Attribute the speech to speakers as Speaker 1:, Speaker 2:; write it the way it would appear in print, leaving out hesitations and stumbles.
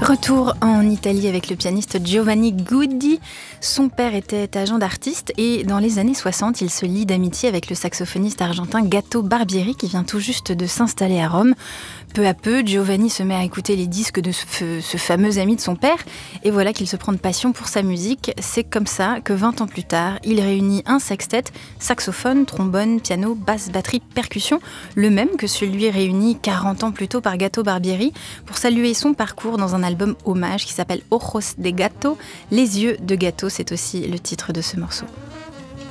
Speaker 1: Retour en Italie avec le pianiste Giovanni Guidi. Son père était agent d'artiste et dans les années 60, il se lie d'amitié avec le saxophoniste argentin Gato Barbieri qui vient tout juste de s'installer à Rome. Peu à peu, Giovanni se met à écouter les disques de ce fameux ami de son père et voilà qu'il se prend de passion pour sa musique. C'est comme ça que 20 ans plus tard, il réunit un sextet, saxophone, trombone, piano, basse, batterie, percussion, le même que celui réuni 40 ans plus tôt par Gato Barbieri pour saluer son parcours dans un album hommage qui s'appelle Ojos de Gato. Les yeux de Gato, c'est aussi le titre de ce morceau.